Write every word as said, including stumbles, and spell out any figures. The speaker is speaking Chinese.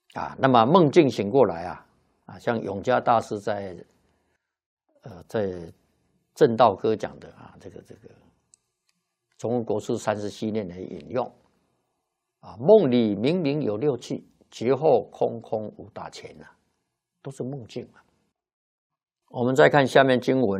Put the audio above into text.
啊，那么梦境醒过来啊，啊，像永嘉大师在呃在正道歌讲的啊，这个这个中国国术三十七念的引用啊，梦里明明有六气，觉后空空无大钱呐、啊，都是梦境啊。我们再看下面经文。